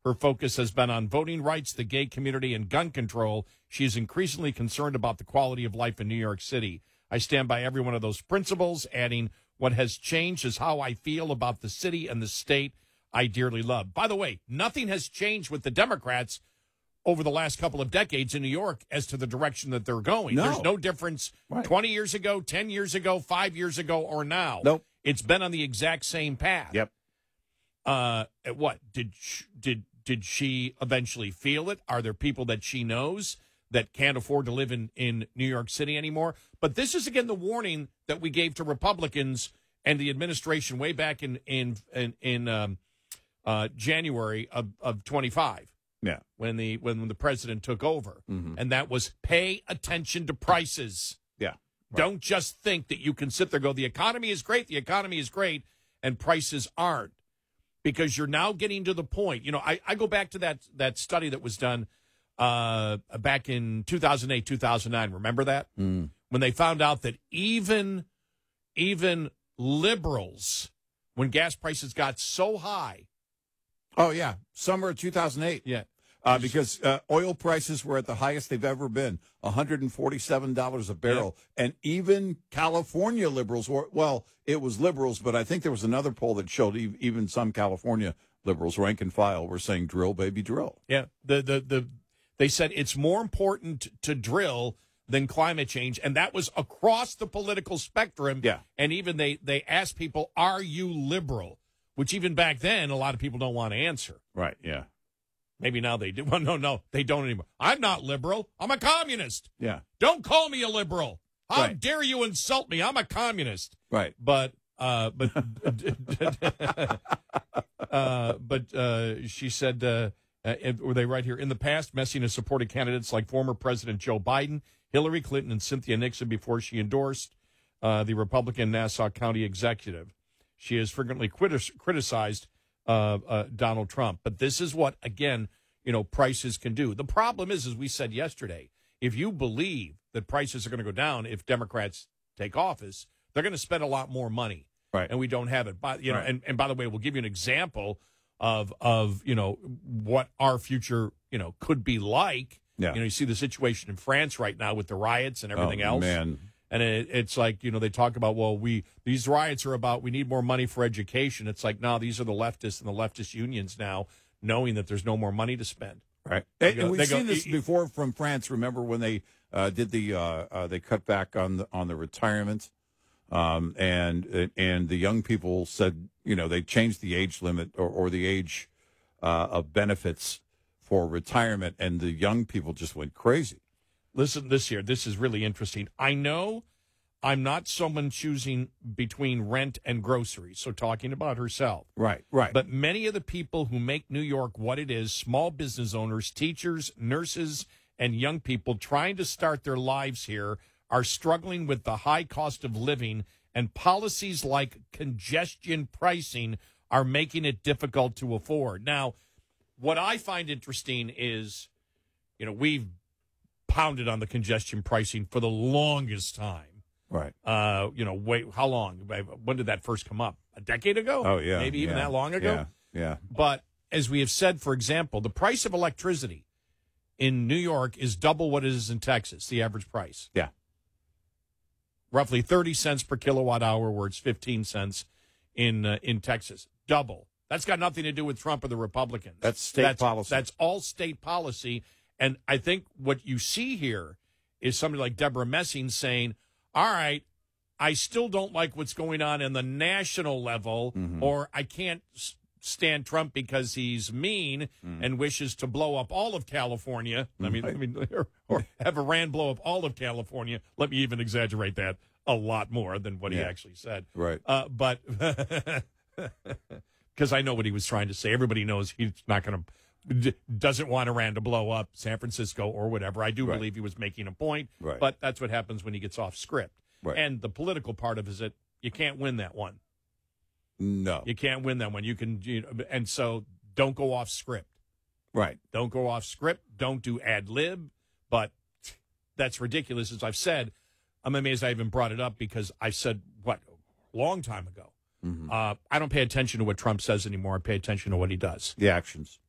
Her focus has been on voting rights, the gay community, and gun control. She is increasingly concerned about the quality of life in New York City. I stand by every one of those principles, adding, what has changed is how I feel about the city and the state I dearly love. By the way, nothing has changed with the Democrats over the last couple of decades in New York as to the direction that they're going. No. There's no difference 20 years ago, 10 years ago, 5 years ago, or now. Nope. It's been on the exact same path. Yep. What? Did she eventually feel it? Are there people that she knows that can't afford to live in New York City anymore? But this is, again, the warning that we gave to Republicans and the administration way back in January of 25. Yeah. When the president took over. Mm-hmm. And that was pay attention to prices. Yeah. Right. Don't just think that you can sit there and go, the economy is great, and prices aren't. Because you're now getting to the point, I go back to that study that was done back in 2008, 2009. Remember that? Mm. When they found out that even liberals, when gas prices got so high. Oh, yeah. Summer of 2008. Yeah. Because oil prices were at the highest they've ever been, $147 a barrel. Yeah. And even California liberals were, well, it was liberals, but I think there was another poll that showed even some California liberals, rank and file, were saying drill, baby, drill. Yeah. They said it's more important to drill than climate change, and that was across the political spectrum. Yeah. And even they asked people, are you liberal? Which even back then, a lot of people don't want to answer. Right, yeah. Maybe now they do. Well, no, they don't anymore. I'm not liberal. I'm a communist. Yeah. Don't call me a liberal. How dare you insult me? I'm a communist. Right. But she said, were they right here? In the past, Messina supported candidates like former President Joe Biden, Hillary Clinton, and Cynthia Nixon before she endorsed the Republican Nassau County executive. She has frequently criticized Donald Trump. But this is what, again, prices can do. The problem is, as we said yesterday, if you believe that prices are going to go down if Democrats take office, they're going to spend a lot more money. Right. And we don't have it. But, and by the way, we'll give you an example of what our future, could be like. Yeah. You see the situation in France right now with the riots and everything else. Man. And it's like, they talk about, these riots are about, we need more money for education. It's like, no, these are the leftists and the leftist unions now, knowing that there's no more money to spend. Right. And we've seen this before from France. Remember when they did they cut back on the retirement, and the young people said, they changed the age limit or the age of benefits for retirement, and the young people just went crazy. Listen, this is really interesting. I know I'm not someone choosing between rent and groceries, so talking about herself. Right. But many of the people who make New York what it is, small business owners, teachers, nurses, and young people trying to start their lives here, are struggling with the high cost of living, and policies like congestion pricing are making it difficult to afford. Now, what I find interesting is, we've pounded on the congestion pricing for the longest time. Right. Wait, how long? When did that first come up? A decade ago? Oh, yeah. Maybe even that long ago? Yeah. But as we have said, for example, the price of electricity in New York is double what it is in Texas, the average price. Yeah. Roughly 30 cents per kilowatt hour, where it's 15 cents in Texas. Double. That's got nothing to do with Trump or the Republicans. That's state policy. That's all state policy. And I think what you see here is somebody like Deborah Messing saying, all right, I still don't like what's going on in the national level, or I can't stand Trump because he's mean and wishes to blow up all of California. Or have Iran blow up all of California. Let me even exaggerate that a lot more than what he actually said. Right. But because I know what he was trying to say. Everybody knows he's not going to. Doesn't want Iran to blow up San Francisco or whatever. I do believe he was making a point, but that's what happens when he gets off script. Right. And the political part of it is that you can't win that one. No. You can't win that one. You can, and so don't go off script. Right. Don't go off script. Don't do ad lib. But that's ridiculous. As I've said, I'm amazed I even brought it up because I said, a long time ago. I don't pay attention to what Trump says anymore. I pay attention to what he does. The actions.